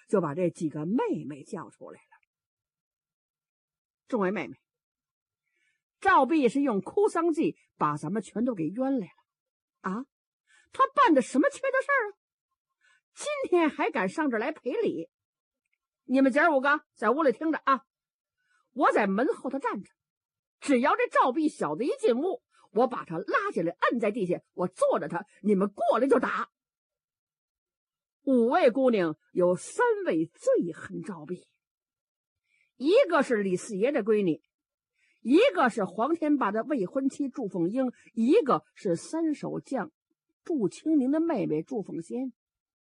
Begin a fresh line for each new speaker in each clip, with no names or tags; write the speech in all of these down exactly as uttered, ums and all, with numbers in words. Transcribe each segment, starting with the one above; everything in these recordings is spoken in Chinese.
就把这几个妹妹叫出来了。众位妹妹，赵弼是用哭丧计把咱们全都给冤来了啊！他办的什么缺德事儿啊？今天还敢上这儿来赔礼？你们姐儿五个在屋里听着啊！我在门后头站着，只要这赵弼小子一进屋，我把他拉起来按在地下，我坐着他，你们过来就打。五位姑娘有三位最恨赵弼，一个是李四爷的闺女，一个是黄天霸的未婚妻祝凤英，一个是三守将祝清宁的妹妹祝凤仙。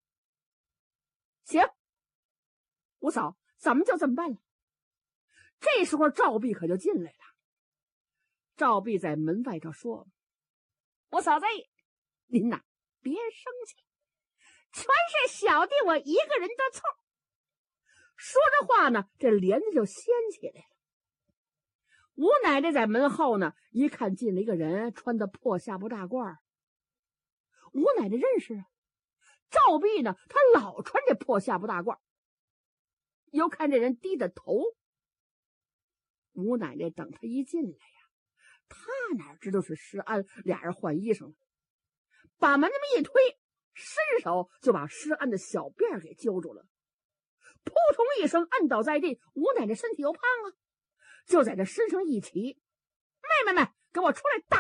行，五嫂，咱们就这么办了。这时候赵弼可就进来了。赵弼在门外头说：“五嫂子，您呐别生气，全是小弟我一个人的错。”说着话呢，这帘子就掀起来了。吴奶奶在门后呢，一看进了一个人，穿的破下布大褂。吴奶奶认识啊，赵弼呢，他老穿这破下布大褂。又看这人低着头，吴奶奶等他一进来呀，他哪知道是施安，俩人换衣裳了，把门这么一推，伸手就把施安的小辫给揪住了，扑通一声按倒在地。吴奶奶身体又胖啊，就在这身上一骑：“妹妹们，给我出来打！”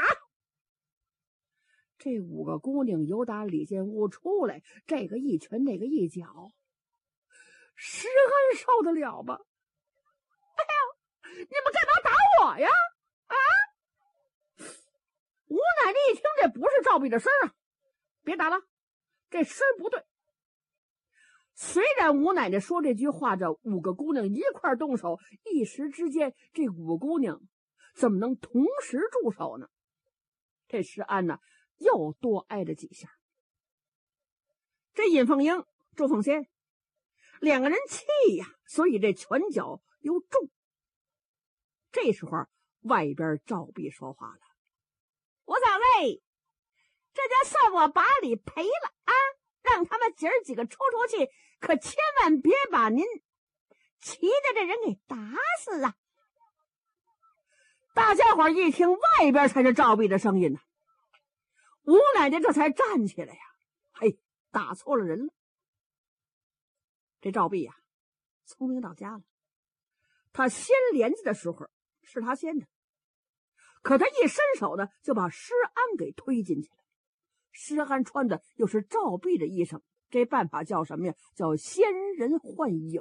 这五个姑娘由打里间屋出来，这个一拳那个一脚，施安受得了吗？哎呀，你们干嘛打我呀？啊！吴奶奶一听这不是赵弼的声啊，别打了，这声不对。虽然吴奶奶说这句话，这五个姑娘一块动手，一时之间这五个姑娘怎么能同时住手呢？这施安呢又多挨了几下。这尹凤英、祝凤仙两个人气呀，所以这拳脚又重。这时候外边赵弼说话了：“吴嫂子，这就算我把理赔了啊，让他们姐儿几个出出气，可千万别把您骑的这人给打死啊！”大家伙一听外边才是赵弼的声音呢，吴奶奶这才站起来呀，嘿，打错了人了。这赵弼呀，聪明到家了。他掀帘子的时候是他掀的，可他一伸手呢，就把施安给推进去了。施安穿的又是赵弼的衣裳，这办法叫什么呀？叫先人幻影。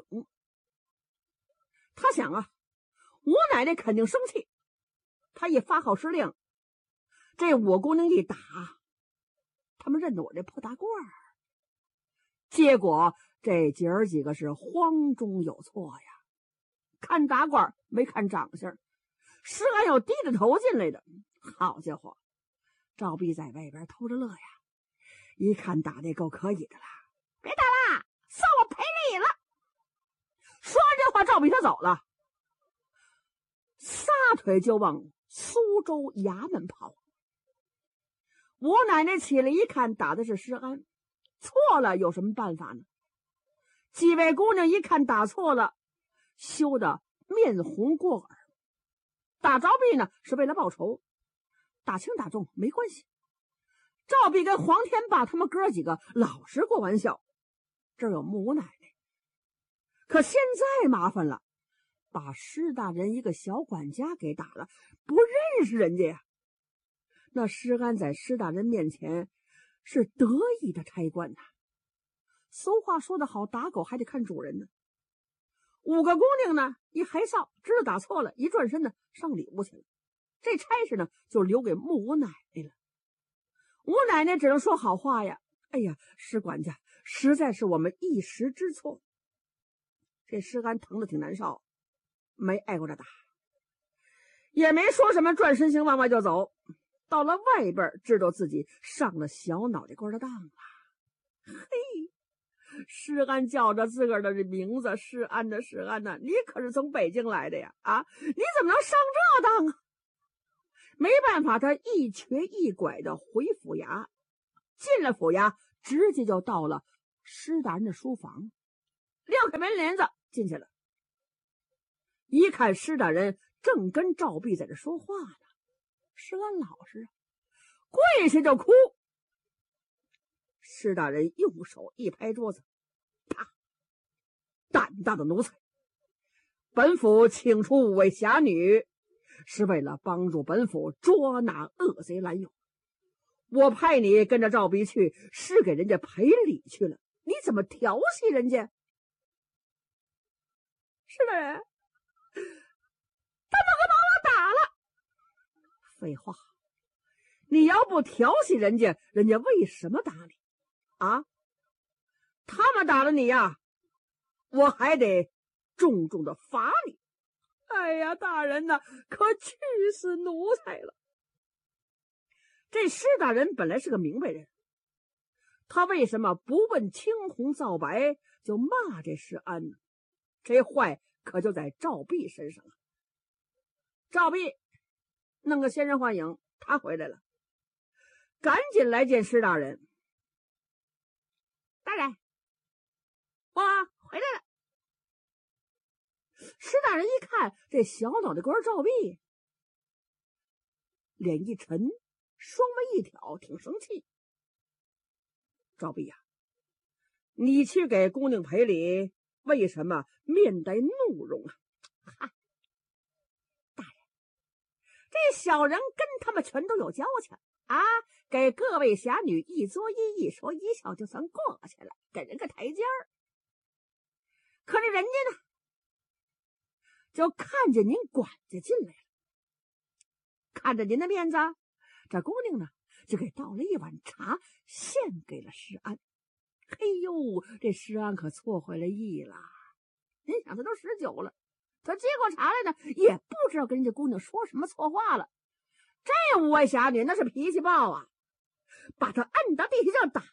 他想啊，吴奶奶肯定生气，他一发号施令，这五姑娘一打，他们认得我这破大褂儿。结果这姐儿几个是慌中有错呀，看大褂没看长相，施安又低着头进来的。好家伙，赵弼在外边偷着乐呀，一看打得够可以的了，别打了，算我赔礼了。说完这话，赵弼他走了，撒腿就往苏州衙门跑。吴奶奶起来一看，打的是施安，错了有什么办法呢？几位姑娘一看打错了，羞得面红过耳。打赵弼呢是为了报仇，打轻打重没关系。赵弼跟黄天霸他们哥几个老是过玩笑，这儿有穆奶奶。可现在麻烦了，把施大人一个小管家给打了，不认识人家呀。那施安在施大人面前是得意的差官呐。俗话说得好，打狗还得看主人呢。五个姑娘呢一害臊，知道打错了，一转身呢上里屋去了。这差事呢就留给穆奶奶了。吴奶奶只能说好话呀，哎呀，施管家，实在是我们一时之错。这施安疼得挺难受，没挨过这打，也没说什么，转身行往外就走。到了外边，知道自己上了小脑袋瓜的当了。嘿，施安叫着自个儿的名字，施安的施安呐，你可是从北京来的呀，啊，你怎么能上这当啊？没办法，他一瘸一拐的回府衙，进了府衙，直接就到了施大人的书房。 撂开门帘子进去了。一看施大人正跟赵壁在这说话呢，施安老实啊，跪下就哭。施大人用手一拍桌子，啪！胆大的奴才！本府请出五位侠女，是为了帮助本府捉拿恶贼蓝勇。我派你跟着赵壁去，是给人家赔礼去了，你怎么调戏人家？施大人，他们可把我打了。废话，你要不调戏人家，人家为什么打你啊？他们打了你呀，我还得重重的罚你。哎呀，大人呐，可气死奴才了。这施大人本来是个明白人，他为什么不问青红皂白就骂这施安呢？这坏可就在赵壁身上了。赵壁弄个仙人幻影，他回来了，赶紧来见施大人。大人，我回来了。施大人一看这小脑袋瓜赵壁，脸一沉，双眉一挑，挺生气。赵壁呀、啊，你去给姑娘赔礼，为什么面带怒容啊？嗨，大人，这小人跟他们全都有交情啊，给各位侠女一作揖一说一笑，就算过去了，给人个台阶儿。可是人家呢，就看见您管家进来了，看着您的面子，这姑娘呢就给倒了一碗茶，献给了施安。嘿呦，这施安可错回了意了。您想，他都十九了，他接过茶来呢，也不知道跟人家姑娘说什么错话了。这五位侠女那是脾气暴啊，把他按到地下就打。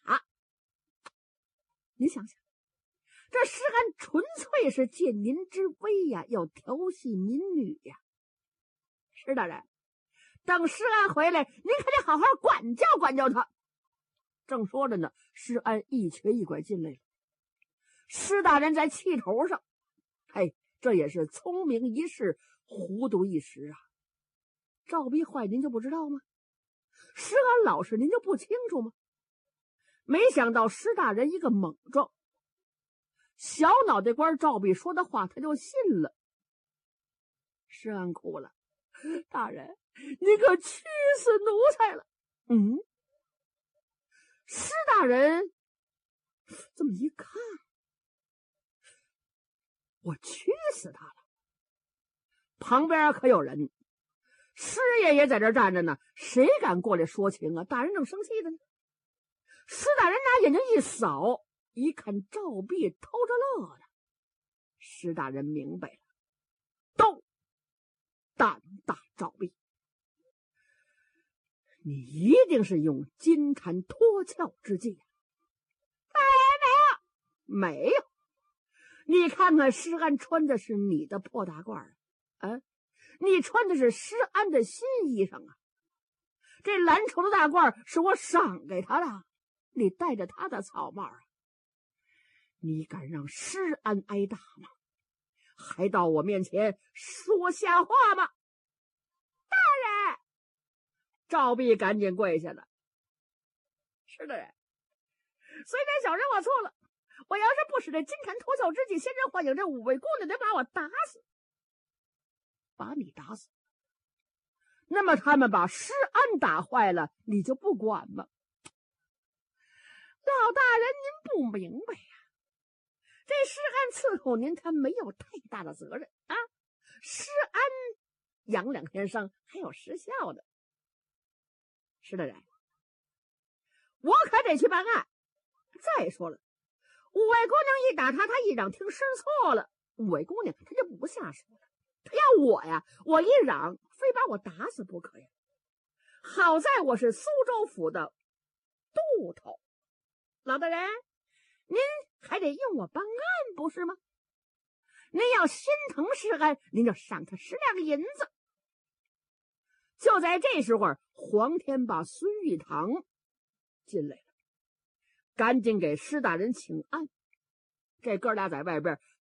您想想，这施安纯粹是借您之威呀，要调戏民女呀。施大人，等施安回来，您可得好好管教管教他。正说着呢，施安一瘸一拐进来了。施大人在气头上，嘿，这也是聪明一世，糊涂一时啊。赵壁坏您就不知道吗？施安老实您就不清楚吗？没想到施大人一个猛撞，小脑袋瓜赵壁说的话他就信了。施安哭了，大人，你可气死奴才了。嗯，施大人这么一看，我气死他了。旁边可有人，师爷也在这站着呢，谁敢过来说情啊？大人正生气的呢。施大人拿眼睛一扫，一看赵壁偷着乐呢。施大人明白了，都胆大赵壁，你一定是用金蝉脱壳之计啊！哎，没有，没有。你看看施安穿的是你的破大褂啊，你穿的是施安的新衣裳啊。这蓝绸的大褂是我赏给他的，你戴着他的草帽啊。你敢让施安挨打吗？还到我面前说瞎话吗？大人！赵壁赶紧跪下了。是的人，虽然小人我错了，我要是不使这金蝉脱壳之计，仙人幻影，这五位姑娘得把我打死。把你打死？那么他们把施安打坏了，你就不管吗？老大人您不明白呀、啊，这施安伺候您，他没有太大的责任啊。施安养两天伤还有时效的。是的人，我可得去办案。再说了，五位姑娘一打他，他一嚷听失错了，五位姑娘他就不下手了。他要我呀，我一嚷非把我打死不可呀。好在我是苏州府的都头，老大人，您还得用我办案不是吗？您要心疼施安，您就赏他十两银子。就在这时候，黄天把孙玉堂进来了，赶紧给施大人请安。 这哥俩在外边